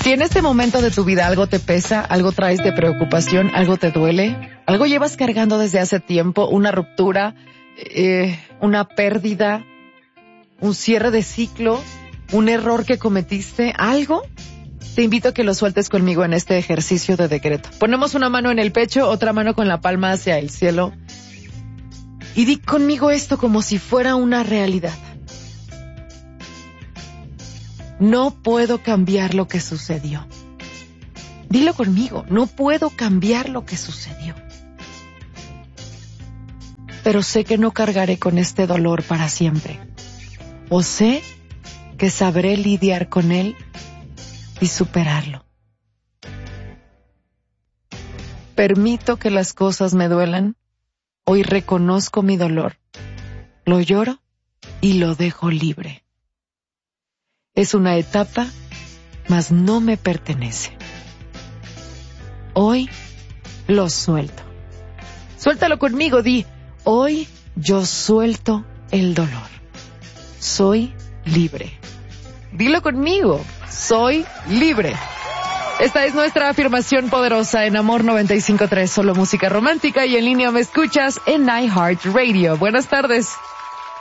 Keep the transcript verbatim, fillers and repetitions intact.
Si en este momento de tu vida algo te pesa, algo traes de preocupación, algo te duele, algo llevas cargando desde hace tiempo, una ruptura, eh, una pérdida, un cierre de ciclo, un error que cometiste, algo, te invito a que lo sueltes conmigo en este ejercicio de decreto. Ponemos una mano en el pecho, otra mano con la palma hacia el cielo y di conmigo esto como si fuera una realidad. No puedo cambiar lo que sucedió. Dilo conmigo, no puedo cambiar lo que sucedió. Pero sé que no cargaré con este dolor para siempre. O sé que sabré lidiar con él y superarlo. Permito que las cosas me duelan. Hoy reconozco mi dolor. Lo lloro y lo dejo libre. Es una etapa, mas no me pertenece. Hoy lo suelto. Suéltalo conmigo, di, hoy yo suelto el dolor. Soy libre. Dilo conmigo, soy libre. Esta es nuestra afirmación poderosa en Amor noventa y cinco punto tres, solo música romántica, y en línea me escuchas en iHeartRadio. Buenas tardes.